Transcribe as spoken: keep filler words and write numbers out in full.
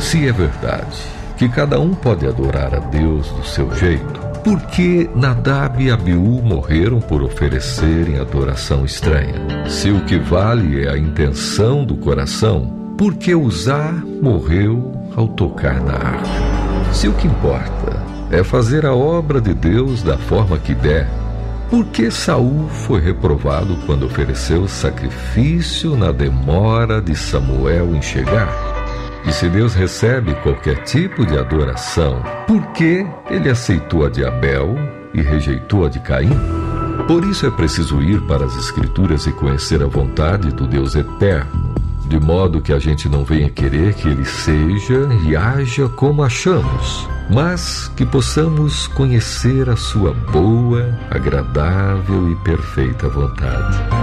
Se é verdade que cada um pode adorar a Deus do seu jeito, por que Nadab e Abiú morreram por oferecerem adoração estranha? Se o que vale é a intenção do coração, por que Uzá morreu ao tocar na arca? Se o que importa é fazer a obra de Deus da forma que der, por que Saul foi reprovado quando ofereceu sacrifício na demora de Samuel em chegar? E se Deus recebe qualquer tipo de adoração, por que ele aceitou a de Abel e rejeitou a de Caim? Por isso é preciso ir para as Escrituras e conhecer a vontade do Deus eterno, de modo que a gente não venha querer que ele seja e haja como achamos, mas que possamos conhecer a sua boa, agradável e perfeita vontade.